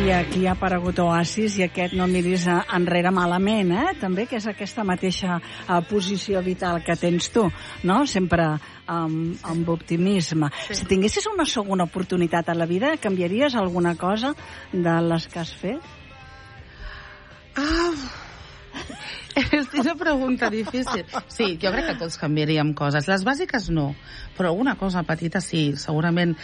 i aquí ha aparegut Oasis, i aquest no miris enrere malament, també, que és aquesta mateixa posició vital que tens tu, no? Sempre amb optimisme. Sí. Si tinguessis una segona oportunitat a la vida, canviaries alguna cosa de les que has fet? És una pregunta difícil. Sí, jo crec que tots canviaríem coses. Les bàsiques no, però alguna cosa petita sí. Segurament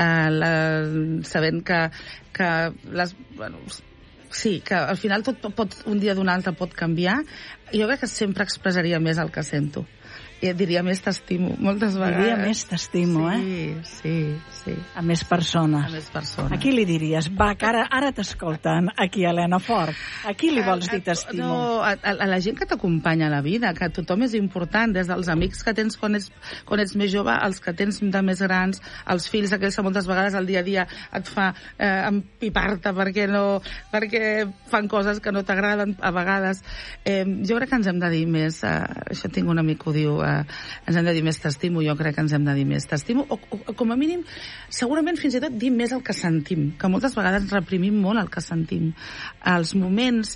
sabent que les... Bueno, sí, que al final tot pot, un dia d'un altre pot canviar. Jo crec que sempre expressaria més el que sento. I et diria més t'estimo, moltes vegades. Diria més t'estimo, Sí. A més persones. A més persones. A qui li diries? Va, que ara t'escolten, aquí, Helena Fort. A qui li vols dir t'estimo? No, a la gent que t'acompanya a la vida, que tothom és important, des dels amics que tens quan ets més jove, els que tens de més grans, els fills, aquells que moltes vegades al dia a dia et fa empipar-te perquè fan coses que no t'agraden a vegades. Jo crec que ens hem de dir més, això tinc un amic que ho diu, ens hem de dir més t'estimo, jo crec que ens hem de dir més t'estimo, o com a mínim segurament fins i tot dir més el que sentim, que moltes vegades reprimim molt el que sentim. Els moments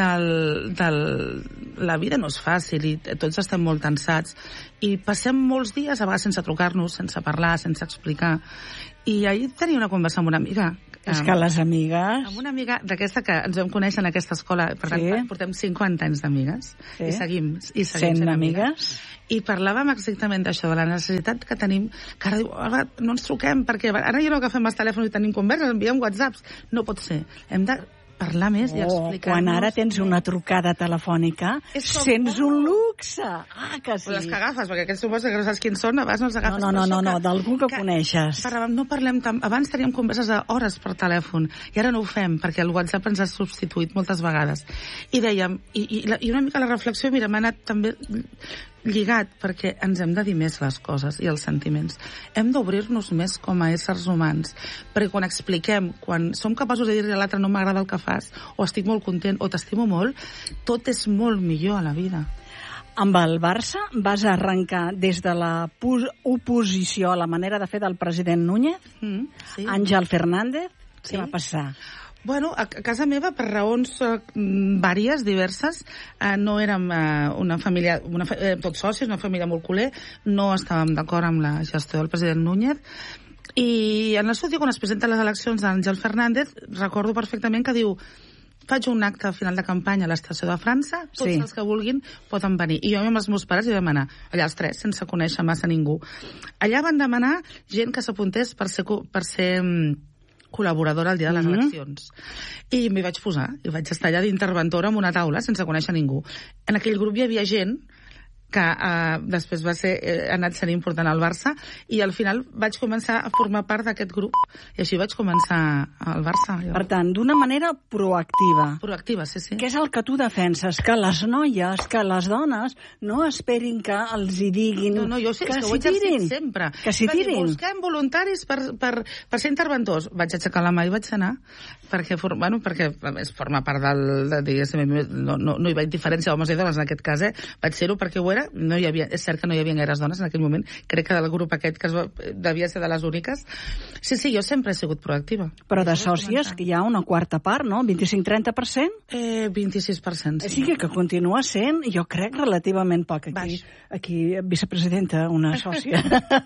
de la vida no és fàcil i tots estem molt cansats i passem molts dies a vegades sense trucar-nos, sense parlar, sense explicar. I ahir tenia una conversa amb una amiga. És que les amigues... Amb una amiga d'aquesta que ens vam conèixer en aquesta escola, per tant, portem 50 anys d'amigues, i seguim sent amigues. I parlàvem exactament d'això, de la necessitat que tenim, que ara diu, no ens truquem, perquè ara ja no agafem els telèfons i tenim converses, enviem whatsapps. No pot ser. Hem de parlar més i explicar-nos. Quan ara tens una trucada telefònica, sents un luxe. Que sí. O les que agafes, perquè aquests números que no saps quins són, abans no els agafes. No, d'algú que coneixes. No parlem tant. Abans teníem converses a hores per telèfon, i ara no ho fem, perquè el WhatsApp ens ha substituït moltes vegades. I dèiem, i una mica la reflexió, mira, m'ha anat també lligat, perquè ens hem de dir més les coses i els sentiments. Hem d'obrir-nos més com a éssers humans, perquè quan expliquem, quan som capaços de dir-li a l'altre no m'agrada el que fas, o estic molt content, o t'estimo molt, tot és molt millor a la vida. Amb el Barça vas arrencar des de la oposició a la manera de fer del president Núñez, Àngel Fernández, què va passar? Bueno, a casa meva, per raons vàries, diverses, no érem una família, tots socis, una família molt culer, no estàvem d'acord amb la gestió del president Núñez, i en l'estudi, quan es presenten les eleccions d'Àngel Fernández, recordo perfectament que diu: faig un acte a final de campanya a l'estació de França, tots els que vulguin poden venir. I jo amb els meus pares hi vam anar, allà els tres, sense conèixer massa ningú. Allà van demanar gent que s'apuntés per ser col·laboradora el dia de les eleccions. I m'hi vaig posar, i vaig estar allà d'interventora en una taula sense conèixer ningú. En aquell grup hi havia gent que després ha anat sent important al Barça, i al final vaig començar a formar part d'aquest grup, i així vaig començar al Barça. Per tant, d'una manera proactiva. Proactiva, sí. Què és el que tu defenses? Que les noies, que les dones no esperin que els hi diguin... No, jo sé, que ho he exercit sempre. Que s'hi tirin. Busquem voluntaris per ser interventors. Vaig aixecar la mà i vaig anar, perquè a més forma part no hi veig diferència homes i dones en aquest cas, vaig ser-ho perquè ho era. És cert que no hi havia gaires dones en aquell moment, crec que del grup aquest que devia ser de les úniques. Sí, jo sempre he sigut proactiva. Però de sòcies, que hi ha una quarta part, no? 25-30%? 26%, sí. Sí, que continua sent, jo crec, relativament poc. Aquí vicepresidenta, una sòcia.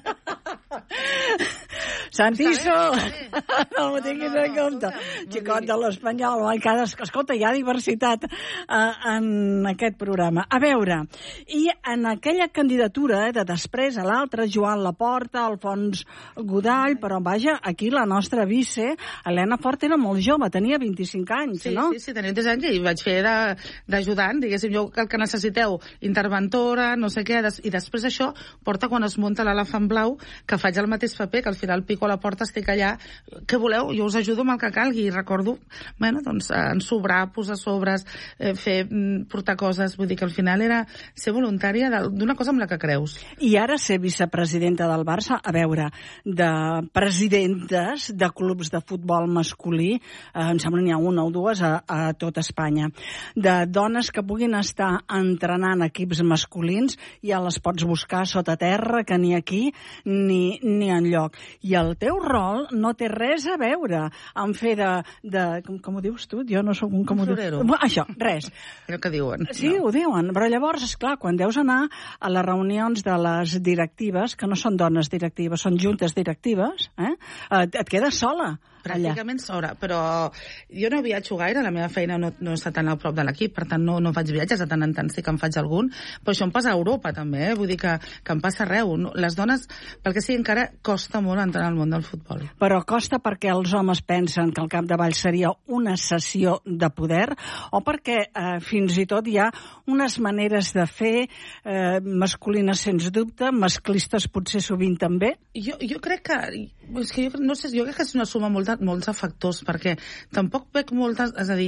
Santiso! No m'ho tinguis en compte. Xicot de l'Espanyol. Escolta, hi ha diversitat en aquest programa. A veure, i en aquella candidatura de després a l'altra, Joan Laporta, Alfons Godall, però vaja, aquí la nostra vice, Helena Fort, era molt jove, tenia 25 anys, no? Sí, tenia 3 anys i vaig fer d'ajudant, diguéssim, jo el que necessiteu, interventora, no sé què, i després això porta quan es munta l'elefant blau, que faig el mateix paper, que al final pico a la porta, estic allà, què voleu? Jo us ajudo amb el que calgui, i recordo, ensobrar, posar sobres, portar coses, vull dir que al final era ser voluntària d'una cosa amb la que creus. I ara ser vicepresidenta del Barça, a veure, de presidentes de clubs de futbol masculí, em sembla n'hi ha una o dues a tot Espanya, de dones que puguin estar entrenant equips masculins, ja les pots buscar sota terra, que ni aquí ni enlloc. I el el teu rol no té res a veure amb fer com ho dius tu? Jo no sóc un... Un florero. Això, res. Allò que diuen. Sí, ho diuen, però llavors, esclar, quan deus anar a les reunions de les directives, que no són dones directives, són juntes directives, et quedes sola. Pràcticament sola, però jo no viatjo gaire, la meva feina no està tan a prop de l'equip, per tant no faig viatges, de tant en tant sí que en faig algun, però això em passa a Europa també, vull dir que em passa arreu. Les dones, pel que sigui, encara costa molt entrar al món del futbol. Però costa perquè els homes pensen que al capdavall seria una cessió de poder, o perquè fins i tot hi ha unes maneres de fer masculines sens dubte, masclistes potser sovint també? Jo crec que... És que no sé, jo crec que és una suma molts de factors, perquè tampoc veig moltes... És a dir,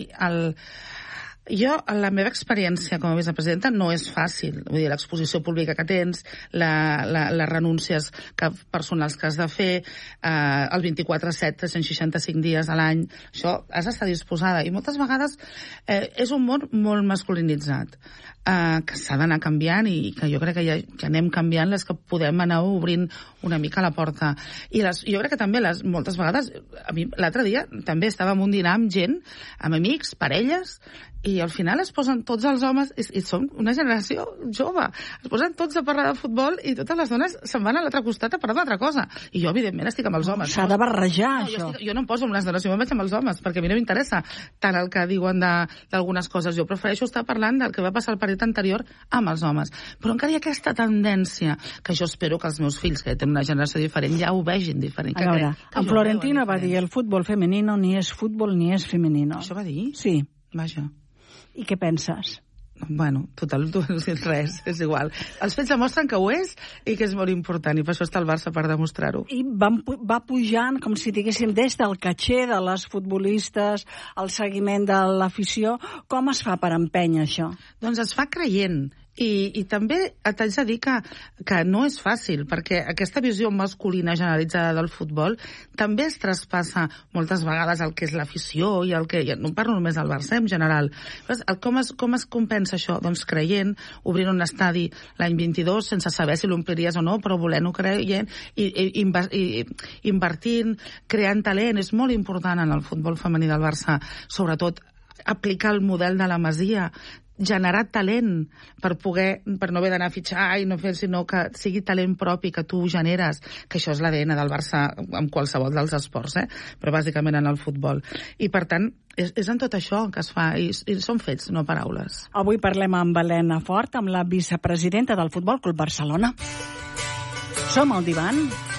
jo, la meva experiència com a vicepresidenta no és fàcil. Vull dir, l'exposició pública que tens, les renúncies personals que has de fer, el 24/7, 365 dies a l'any, això has d'estar disposada. I moltes vegades és un món molt masculinitzat, que s'ha d'anar canviant i que jo crec que anem canviant les que podem anar obrint una mica la porta. I jo crec que també moltes vegades, a mi l'altre dia també estava en un dinar amb gent, amb amics, parelles, i al final es posen tots els homes, i som una generació jove, es posen tots a parlar de futbol i totes les dones se'n van a l'altre costat a parlar d'altra cosa. I jo, evidentment, estic amb els homes. S'ha de barrejar, això. Jo no em poso amb les dones, jo me'n vaig amb els homes, perquè a mi no m'interessa tant el que diuen d'algunes coses. Jo prefereixo estar parlant del que va passar al partit anterior amb els homes. Però encara hi ha aquesta tendència, que jo espero que els meus fills, que tenen una generació diferent, ja ho vegin diferent. A veure, en Florentino va dir el futbol femenino ni és futbol ni és femenino. Això va dir? Sí. Vaja. I què penses? Bueno, total, tu no dius res, és igual. Els fets demostren que ho és i que és molt important, i per això està el Barça, per demostrar-ho. I va pujant, com si diguéssim, des del caché de les futbolistes, el seguiment de l'afició. Com es fa per empènyer això? Doncs es fa creient. I també t'haig de dir que no és fàcil, perquè aquesta visió masculina generalitzada del futbol també es traspassa moltes vegades el que és l'afició i el que... No parlo només del Barça, en general. Com es compensa això? Doncs creient, obrint un estadi l'any 22 sense saber si l'ompliries o no, però volent-ho creient i invertint, creant talent. És molt important en el futbol femení del Barça, sobretot aplicar el model de la Masia, generar talent per no haver d'anar a fitxar i no fer, sinó que sigui talent propi que tu generes, que això és l'ADN del Barça en qualsevol dels esports, però bàsicament en el futbol. I per tant, és en tot això que es fa, i són fets, no paraules. Avui parlem amb Helena Fort, amb la vicepresidenta del Futbol Club Barcelona. Som al divan.